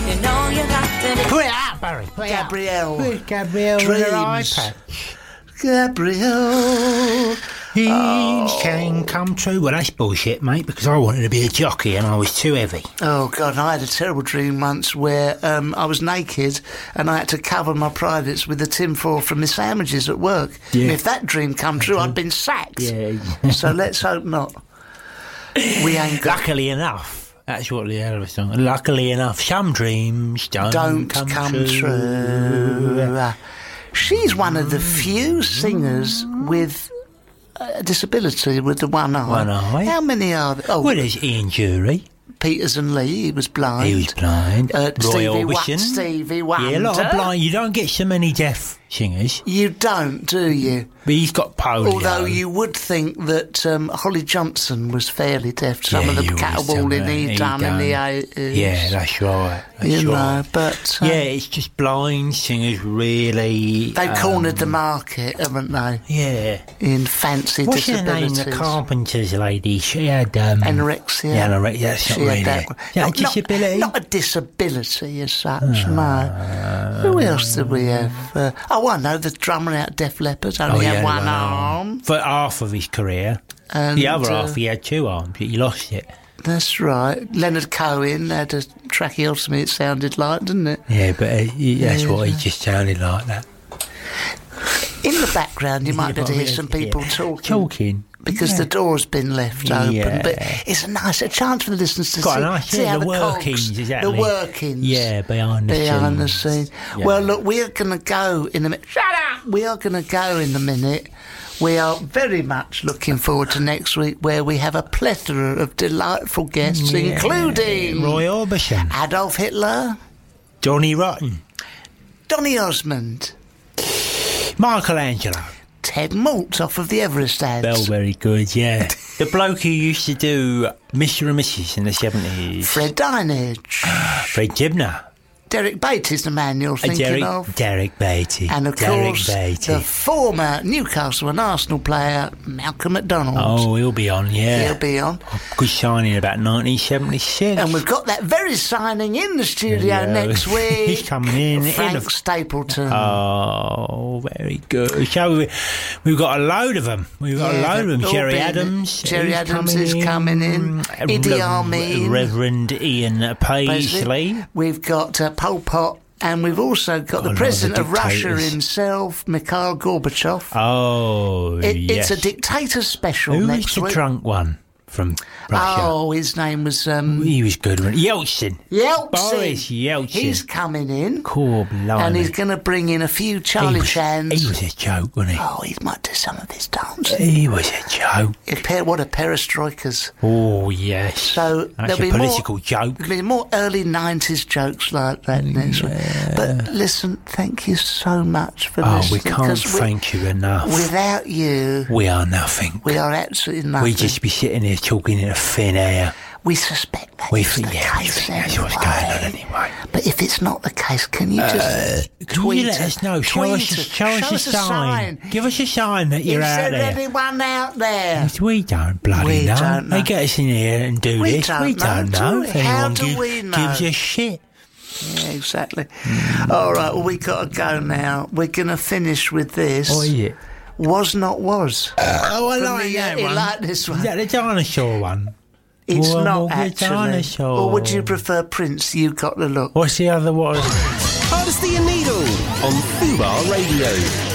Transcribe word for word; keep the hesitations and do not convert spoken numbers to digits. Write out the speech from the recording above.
You know you got to... Put it out, Barry. Put it out. Gabrielle. Put Gabrielle with her eye Dreams. patch. Gabrielle. Dreams Oh. can come true. Well, that's bullshit, mate, because I wanted to be a jockey and I was too heavy. Oh, God, I had a terrible dream once where um, I was naked and I had to cover my privates with the tinfoil from my sandwiches at work. Yeah. And if that dream come true, I'd been sacked. Yeah. So let's hope not. We ain't got... Luckily enough, that's what the other song. Luckily enough, some dreams don't, Don't come, come true. true. She's one of the few singers with a disability, with the one eye. One eye. How many are there? Oh, Well, there's Ian Jury. Peters and Lee, he was blind. He was blind. Uh, Roy Stevie, Wa- Orbison. Stevie Wonder. Yeah, a lot of blind. You don't get so many deaf singers, You don't, do you? but he's got polio. Although you would think that um, Holly Johnson was fairly deaf to some Yeah, of the you would caterwauling say he that. done He in the done. eighties. Yeah, that's right. That's You know, right. but... um, Yeah, it's just blind singers really... They've um, cornered the market, haven't they? Yeah. In fancy What's her disabilities. name, the Carpenter's lady? She had... Um, Anorexia. Yeah, anorexia. That's not She really... had that Is one. that a Not- disability? Not, not a disability as such, no. Who else did we have? Uh, oh, I know, the drummer out of Def Leppard only Oh, had yeah, one arm. For half of his career. And, The other uh, half, he had two arms, but he lost it. That's right. Leonard Cohen had a tracheotomy, it sounded like, didn't it? Yeah, but uh, he- that's Yeah. what he just sounded like, that. In the background, you might be able to hear Yeah. some people talking. Talking. Because Yeah. the door's been left open, Yeah. but it's a nice a chance for the listeners to Quite see, nice, see yeah, how the the, workings, cogs, exactly. the workings, Yeah, behind the behind the scenes. scene. Yeah. Well, look, we're going to go in a minute. Shut up! We are going to go in a minute. We are very much looking forward to next week, where we have a plethora of delightful guests, Yeah. including Roy Orbison, Adolf Hitler, Johnny Rotten, Donny Osmond, Michelangelo. Ted Maltz off of the Everest ads. Bell, very good, yeah. The bloke who used to do Mister and Missus in the seventies. Fred Dinage, Fred Gibner. Derek Bates is the man you're thinking Derek, of. Derek Beatty. And of Derek course, Beatty. the former Newcastle and Arsenal player, Malcolm McDonald. Oh, he'll be on, yeah. He'll be on. Good signing about nineteen seventy-six. And we've got that very signing in the studio Yeah. next week. He's coming in. Frank in a- Stapleton. Oh, very good. So we, we've got a load of them. We've got Yeah, a load of them. they've all Jerry been- Adams. Jerry he's Adams is coming in. Idi Rev- Amin. Reverend Ian Paisley. We've got uh, Pol Pot. And we've also got Got a the lot president of of Russia dictators. himself, Mikhail Gorbachev. Oh, It, yes. It's a dictator special Who next was the week. drunk one from Russia? Oh, his name was um, He was good. One. Yeltsin. Yeltsin. Boris Yeltsin. He's coming in. Cool, blimey. And he's going to bring in a few Charlie he was, Chans. He was a joke, wasn't he? Oh, he might do some of his dancing. He was a joke. A pair, what a perestroikas. Oh, yes. So That's there'll a be political more, joke. There'll be more early nineties jokes like that next week. But listen, thank you so much for Oh, listening. we can't 'cause we- thank you enough. Without you, We are nothing. we are absolutely nothing. We just be sitting here talking in a thin air. We suspect that We is think, the yeah, we case think that's anyway. what's going on anyway. But if it's not the case, can you just Uh, Can tweet you let us know? Show tweet us, a, show us a sign. Give us a sign that you're Is out there there. anyone out there? Yes, we don't bloody We know. don't know. They get us in here and do We this. don't we know, don't do know. we? If How anyone do give- we know? gives a shit. Yeah, exactly. All right, well, we got to go now. We're going to finish with this. What is it? Was not was. Oh, I From like the, that uh, one. You like this one? Is that the dinosaur one? It's Well, not well, the actually. dinosaur. Or would you prefer Prince? You got the look. What's the other one? Hardesty and Needle on Fubar Radio.